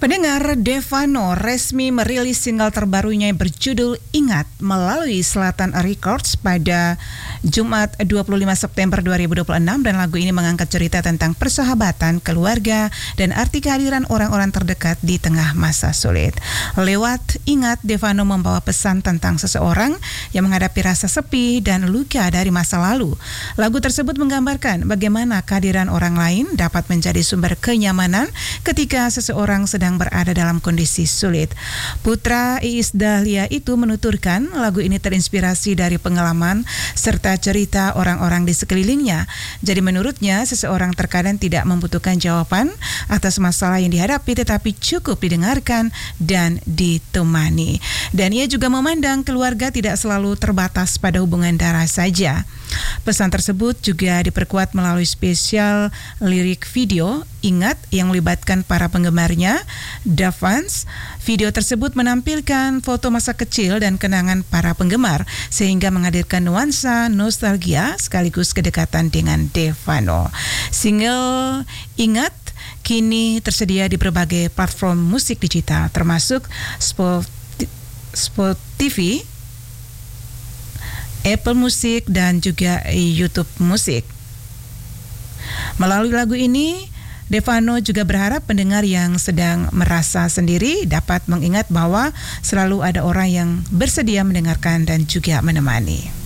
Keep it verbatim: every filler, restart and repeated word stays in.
Pendengar, Devano resmi merilis single terbarunya yang berjudul Ingat melalui Selatan Records pada Jumat dua puluh lima September dua ribu dua puluh enam, dan lagu ini mengangkat cerita tentang persahabatan, keluarga, dan arti kehadiran orang-orang terdekat di tengah masa sulit. Lewat Ingat, Devano membawa pesan tentang seseorang yang menghadapi rasa sepi dan luka dari masa lalu. Lagu tersebut menggambarkan bagaimana kehadiran orang lain dapat menjadi sumber kenyamanan ketika seseorang sedang berada dalam kondisi sulit. Putra Iis Dahlia itu menuturkan lagu ini terinspirasi dari pengalaman serta cerita orang-orang di sekelilingnya. Jadi menurutnya seseorang terkadang tidak membutuhkan jawaban atas masalah yang dihadapi, tetapi cukup didengarkan dan ditemani. Dan ia juga memandang keluarga tidak selalu terbatas pada hubungan darah saja. Pesan tersebut juga diperkuat melalui spesial lirik video Ingat yang melibatkan para penggemarnya, The Fans. Video tersebut menampilkan foto masa kecil dan kenangan para penggemar sehingga menghadirkan nuansa nostalgia sekaligus kedekatan dengan Devano. Single Ingat kini tersedia di berbagai platform musik digital termasuk Spotify, Apple Music, dan juga YouTube Music. Melalui lagu ini, Devano juga berharap pendengar yang sedang merasa sendiri dapat mengingat bahwa selalu ada orang yang bersedia mendengarkan dan juga menemani.